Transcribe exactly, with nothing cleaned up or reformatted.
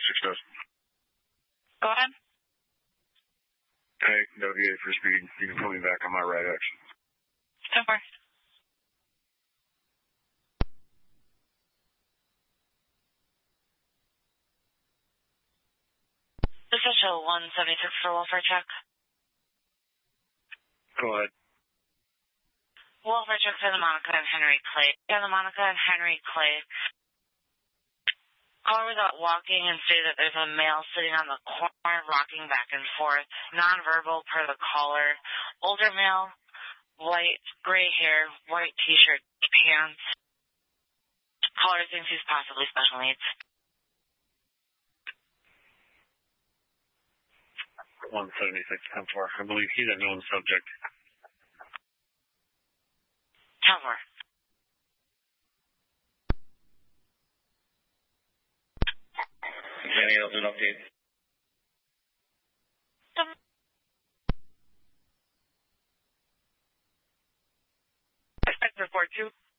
six does. Go ahead. Hey, navigate for speed. You can pull me back on my right action. ten four. This is show one seventy-six for welfare check. Go ahead. Welfare check Santa Monica and Henry Clay. Santa Monica and Henry Clay. Caller was out walking and stated that there's a male sitting on the corner rocking back and forth. Nonverbal per the caller. Older male, white, gray hair, white t-shirt, pants. Caller thinks he's possibly special needs. one seventy-six, ten four. I believe he's a known subject. ten four. Any other update? Report two.